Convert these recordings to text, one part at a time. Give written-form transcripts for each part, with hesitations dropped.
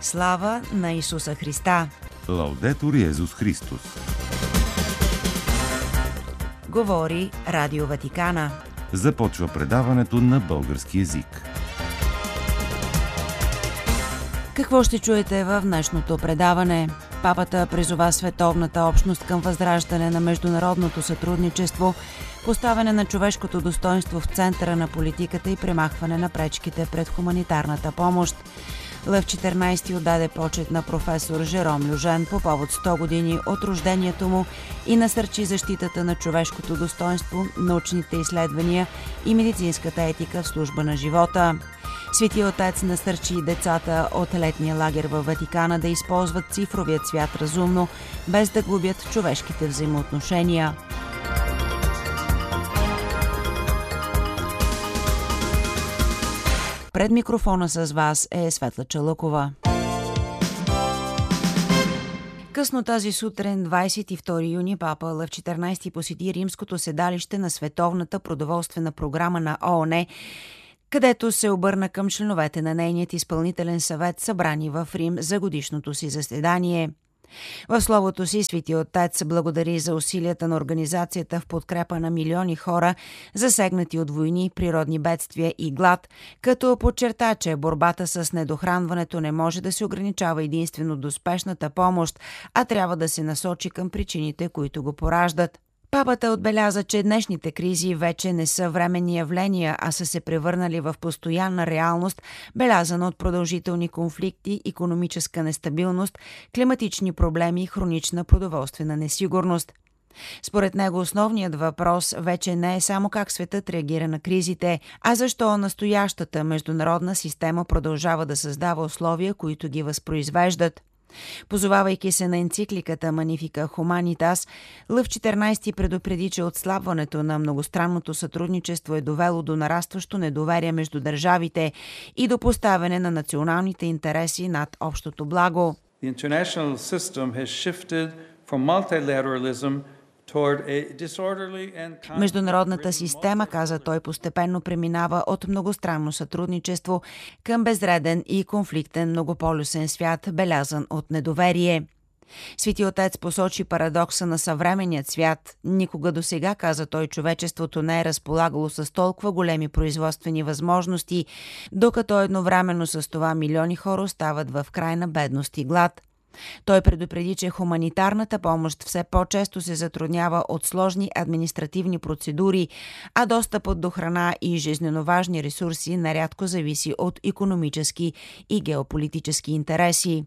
Слава на Исуса Христа! Лаудетур Йезус Христос! Говори Радио Ватикана. Започва предаването на български език. Какво ще чуете в днешното предаване? Папата призова световната общност към възраждане на международното сътрудничество, поставяне на човешкото достоинство в центъра на политиката и премахване на пречките пред хуманитарната помощ. Лев 14 отдаде почет на професор Жером Люжен по повод 100 години от рождението му и насърчи защитата на човешкото достоинство, научните изследвания и медицинската етика в служба на живота. Свети отец насърчи децата от летния лагер във Ватикана да използват цифровия свят разумно, без да губят човешките взаимоотношения. Пред микрофона с вас е Светла Чалъкова. Късно тази сутрин, 22 юни, папа Лев 14 посети римското седалище на Световната продоволствена програма на ООН, където се обърна към членовете на нейният изпълнителен съвет, събрани в Рим за годишното си заседание. В словото си Свети отец благодари за усилията на организацията в подкрепа на милиони хора, засегнати от войни, природни бедствия и глад, като подчерта, че борбата с недохранването не може да се ограничава единствено до спешната помощ, а трябва да се насочи към причините, които го пораждат. Папата отбеляза, че днешните кризи вече не са временни явления, а са се превърнали в постоянна реалност, белязана от продължителни конфликти, икономическа нестабилност, климатични проблеми и хронична продоволствена несигурност. Според него основният въпрос вече не е само как светът реагира на кризите, а защо настоящата международна система продължава да създава условия, които ги възпроизвеждат. Позовавайки се на енцикликата Magnificat Humanitas, Лев 14 предупреди, че отслабването на многостранното сътрудничество е довело до нарастващо недоверие между държавите и до поставяне на националните интереси над общото благо. Международната система, каза той, постепенно преминава от многостранно сътрудничество към безреден и конфликтен многополюсен свят, белязан от недоверие. Свети отец посочи парадокса на съвременният свят. Никога досега, каза той, човечеството не е разполагало с толкова големи производствени възможности, докато едновременно с това милиони хора остават в крайна бедност и глад. Той предупреди, че хуманитарната помощ все по-често се затруднява от сложни административни процедури, а достъпът до храна и жизнено важни ресурси нарядко зависи от икономически и геополитически интереси.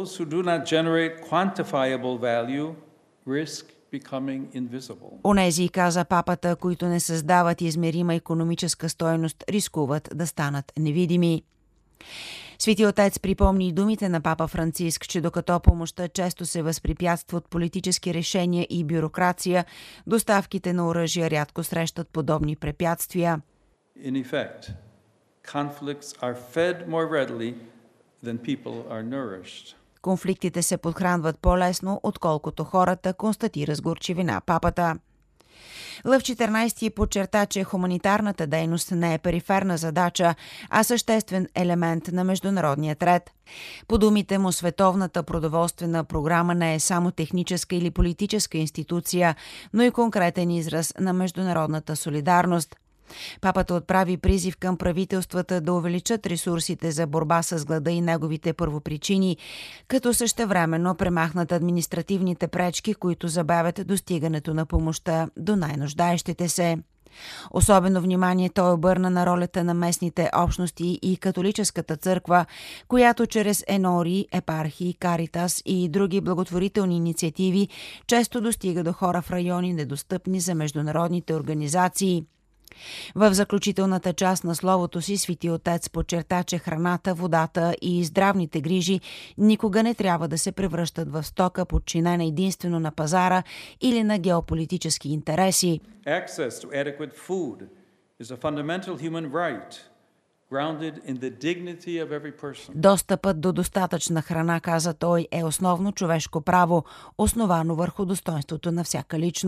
Онези, каза папата, които не създават измерима икономическа стойност, рискуват да станат невидими. Свети отец припомни и думите на папа Франциск, че докато помощта често се възпрепятства от политически решения и бюрокрация, доставките на оръжия рядко срещат подобни препятствия. In effect, conflicts are fed more readily than people are nourished. Конфликтите се подхранват по-лесно, отколкото хората, констатира с горчивина папата. Лев 14 подчерта, че хуманитарната дейност не е периферна задача, а съществен елемент на международния ред. По думите му, Световната продоволствена програма не е само техническа или политическа институция, но и конкретен израз на международната солидарност. Папата отправи призив към правителствата да увеличат ресурсите за борба с глада и неговите първопричини, като същевременно премахнат административните пречки, които забавят достигането на помощта до най-нуждаещите се. Особено внимание той обърна на ролята на местните общности и католическата църква, която чрез енори, епархии, каритас и други благотворителни инициативи често достига до хора в райони, недостъпни за международните организации. В заключителната част на словото си Свети отец подчерта, че храната, водата и здравните грижи никога не трябва да се превръщат в стока, подчинена единствено на пазара или на геополитически интереси. Access to adequate food is a fundamental human right, grounded in the dignity of every person. Достъпът до достатъчна храна, каза той, е основно човешко право, основано върху достоинството на всяка личност.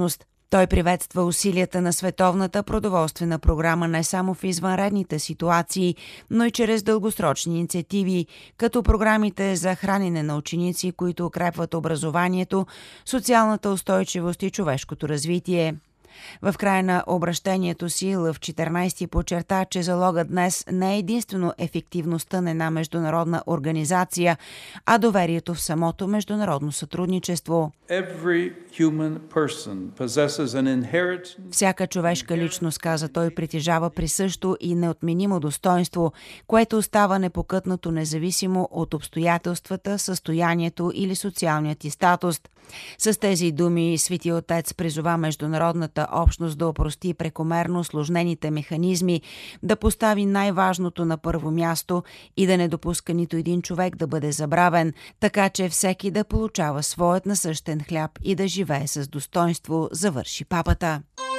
Той приветства усилията на Световната продоволствена програма не само в извънредните ситуации, но и чрез дългосрочни инициативи, като програмите за хранене на ученици, които укрепват образованието, социалната устойчивост и човешкото развитие. В края на обращението си Лъв 14 подчерта, че залогът днес не е единствено ефективността на една международна организация, а доверието в самото международно сътрудничество. Всяка човешка личност, каза той, притежава присъщо и неотменимо достоинство, което остава непокътнато независимо от обстоятелствата, състоянието или социалният ти статус. С тези думи Свети Отец призова международната общност да опрости прекомерно усложнените механизми, да постави най-важното на първо място и да не допуска нито един човек да бъде забравен, така че всеки да получава своят насъщен хляб и да живее с достоинство, завърши папата.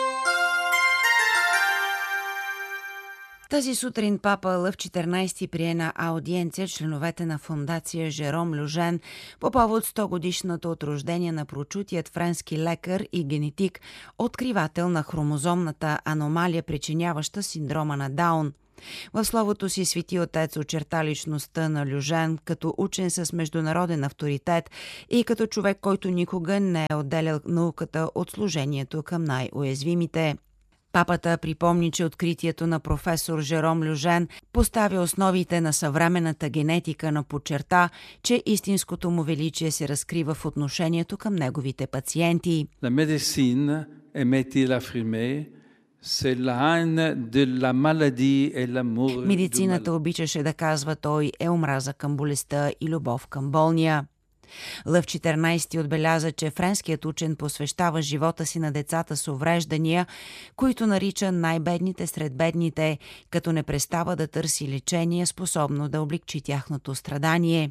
Тази сутрин папа Лъв 14 прие на аудиенция членовете на фондация Жером Люжен по повод 100-годишната от рождение на прочутият френски лекар и генетик, откривател на хромозомната аномалия, причиняваща синдрома на Даун. В словото си Свети Отец очерта личността на Люжен като учен с международен авторитет и като човек, който никога не е отделял науката от служението към най-уязвимите. Папата припомни, че откритието на професор Жером Люжен поставя основите на съвременната генетика, но подчерта, че истинското му величие се разкрива в отношението към неговите пациенти. La médecine, aimait-il affirmer, c'est la haine de la maladie et l'amour. Медицината, обичаше да казва той, е омраза към болестта и любов към болния. Лъв 14 отбеляза, че френският учен посвещава живота си на децата с увреждания, които нарича най-бедните сред бедните, като не престава да търси лечение, способно да облегчи тяхното страдание.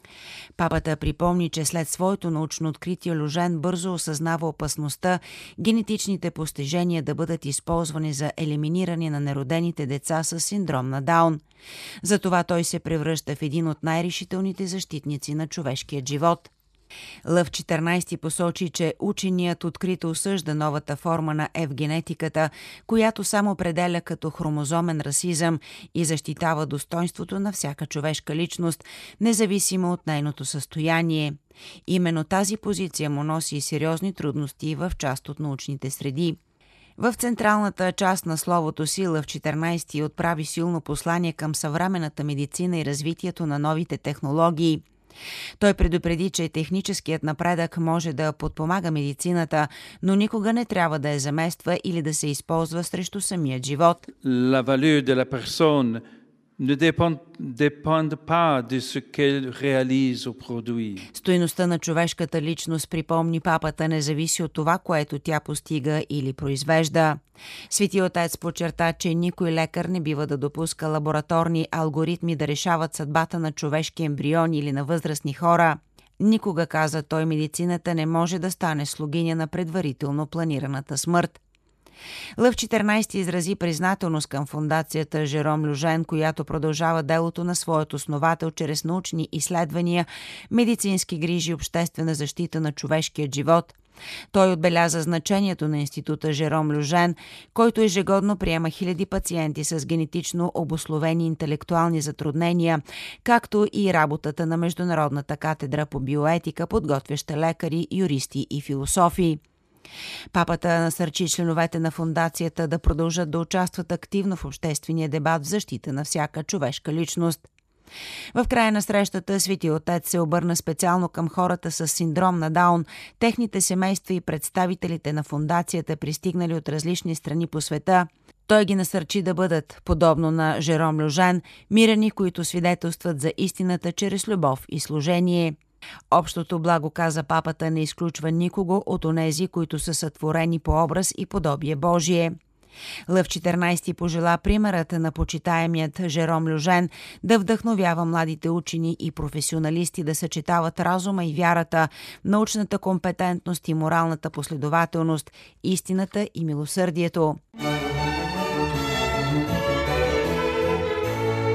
Папата припомни, че след своето научно откритие Люжен бързо осъзнава опасността генетичните постижения да бъдат използвани за елиминиране на неродените деца с синдром на Даун. Затова той се превръща в един от най-решителните защитници на човешкия живот. Лъв 14 посочи, че ученият открито осъжда новата форма на евгенетиката, която само определя като хромозомен расизъм и защитава достоинството на всяка човешка личност, независимо от нейното състояние. Именно тази позиция му носи сериозни трудности в част от научните среди. В централната част на словото си Лъв 14 отправи силно послание към съвременната медицина и развитието на новите технологии. Той предупреди, че техническият напредък може да подпомага медицината, но никога не трябва да я замества или да се използва срещу самият живот. La valeur de la personne ne dépend pas de ce qu'elle réalise ou produit. Стойността на човешката личност, припомни папата, не зависи от това, което тя постига или произвежда. Свети Отец подчерта, че никой лекар не бива да допуска лабораторни алгоритми да решават съдбата на човешки ембриони или на възрастни хора. Никога, каза той, медицината не може да стане слугиня на предварително планираната смърт. Лъв 14 изрази признателност към фондацията Жером Люжен, която продължава делото на своят основател чрез научни изследвания, медицински грижи и обществена защита на човешкия живот. Той отбеляза значението на института Жером Люжен, който ежегодно приема хиляди пациенти с генетично обусловени интелектуални затруднения, както и работата на Международната катедра по биоетика, подготвяща лекари, юристи и философи. Папата насърчи членовете на фондацията да продължат да участват активно в обществения дебат в защита на всяка човешка личност. В края на срещата Свети Отец се обърна специално към хората с синдром на Даун, техните семейства и представителите на фондацията, пристигнали от различни страни по света. Той ги насърчи да бъдат, подобно на Жером Люжен, мирени, които свидетелстват за истината чрез любов и служение. Общото благо, каза папата, не изключва никого от онези, които са сътворени по образ и подобие Божие. Лъв 14 пожела примерът на почитаемият Жером Люжен да вдъхновява младите учени и професионалисти да съчетават разума и вярата, научната компетентност и моралната последователност, истината и милосърдието.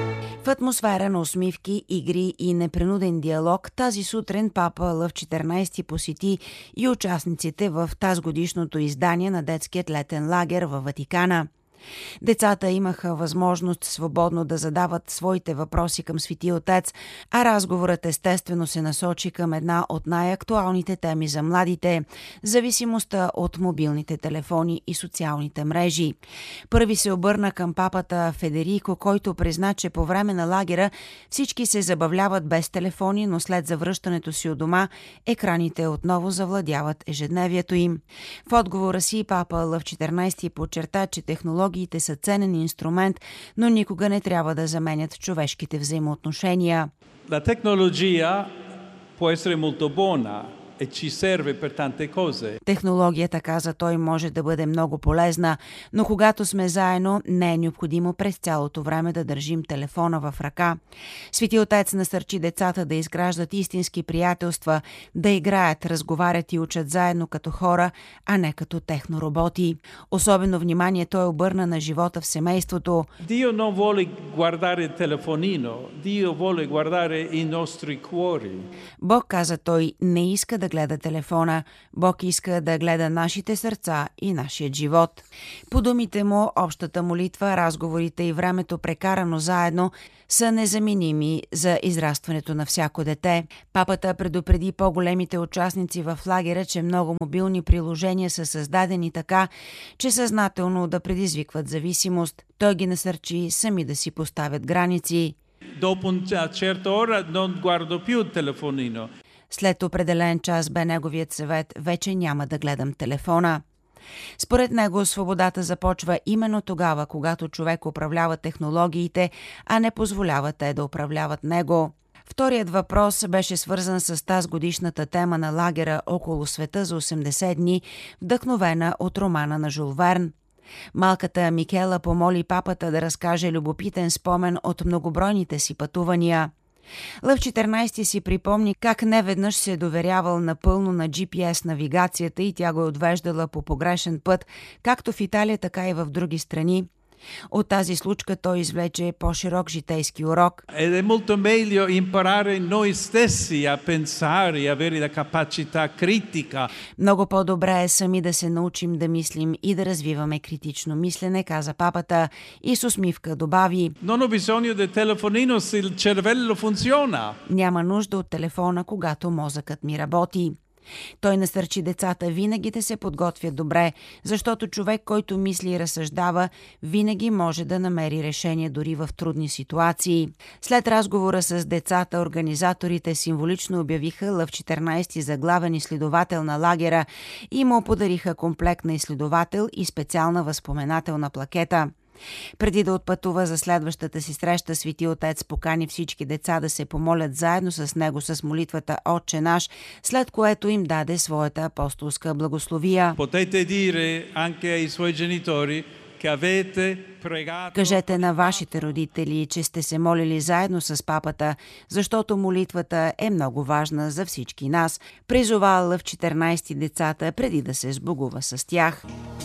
В атмосфера на усмивки, игри и непринуден диалог, тази сутрин папа Лъв 14 посети и участниците в тазгодишното издание на детският летен лагер във Ватикана. Децата имаха възможност свободно да задават своите въпроси към Светия Отец, а разговорът естествено се насочи към една от най-актуалните теми за младите – зависимостта от мобилните телефони и социалните мрежи. Първи се обърна към папата Федерико, който призна, че по време на лагера всички се забавляват без телефони, но след завръщането си от дома екраните отново завладяват ежедневието им. В отговора си папа Лъв 14 подчерта, че технологиите са ценен инструмент, но никога не трябва да заменят човешките взаимоотношения. La tecnologia può essere molto buona e ci serve per tante cose. Технологията, каза той, може да бъде много полезна, но когато сме заедно, не е необходимо през цялото време да държим телефона в ръка. Свети Отец насърчи децата да изграждат истински приятелства, да играят, разговарят и учат заедно като хора, а не като технороботи. Особено внимание той обърна на живота в семейството. Dio non vuole guardare il telefonino, Dio vuole guardare i nostri cuori. Бог, каза той, не иска да гледа телефона. Бог иска да гледа нашите сърца и нашият живот. По думите му, общата молитва, разговорите и времето прекарано заедно са незаменими за израстването на всяко дете. Папата предупреди по-големите участници в лагера, че много мобилни приложения са създадени така, че съзнателно да предизвикват зависимост. Той ги насърчи сами да си поставят граници. Dopo una certa ora non guardo più il telefonino. След определен час бе неговият съвет: вече няма да гледам телефона. Според него свободата започва именно тогава, когато човек управлява технологиите, а не позволява те да управляват него. Вторият въпрос беше свързан с тазгодишната тема на лагера около света за 80 дни, вдъхновена от романа на Жул Верн. Малката Микела помоли папата да разкаже любопитен спомен от многобройните си пътувания. Лъв 14 си припомни как неведнъж се е доверявал напълно на GPS навигацията и тя го е отвеждала по погрешен път, както в Италия, така и в други страни. От тази случка той извлече по-широк житейски урок. Ed è molto meglio imparare noi stessi a pensare e avere la capacità critica. Много по-добре е сами да се научим да мислим и да развиваме критично мислене, каза папата и с усмивка добави: Non ho bisogno del telefonino se il cervello funziona. Няма нужда от телефона, когато мозъкът ми работи. Той насърчи децата винаги да се подготвят добре, защото човек, който мисли и разсъждава, винаги може да намери решение дори в трудни ситуации. След разговора с децата, организаторите символично обявиха Лъв 14 за главен изследовател на лагера и му подариха комплект на изследовател и специална възпоменателна плакета. Преди да отпътува за следващата си среща, Свети Отец покани всички деца да се помолят заедно с него с молитвата Отче наш, след което им даде своята апостолска благословия. Potete dire anche ai suoi genitori che avete pregato. Кажете на вашите родители, че сте се молили заедно с папата, защото молитвата е много важна за всички нас. Призова Лъв 14 децата преди да се сбогува с тях.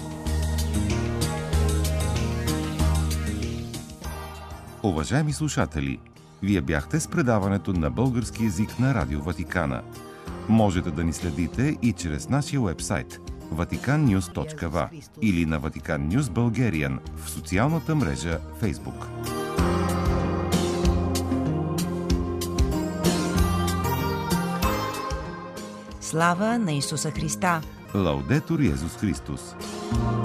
Уважаеми слушатели, вие бяхте с предаването на български език на Радио Ватикана. Можете да ни следите и чрез нашия уебсайт vaticannews.va или на Vatican News Bulgarian в социалната мрежа Facebook. Слава на Исуса Христа! Лаудетур Йезус Христос!